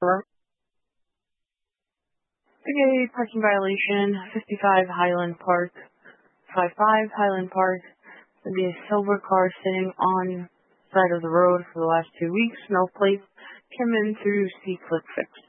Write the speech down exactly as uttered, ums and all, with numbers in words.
Hello? Okay, parking violation, fifty-five Highland Park, fifty-five Highland Park. There'll be a silver car sitting on the side of the road for the last two weeks. No plate. Came in through C Click Fix.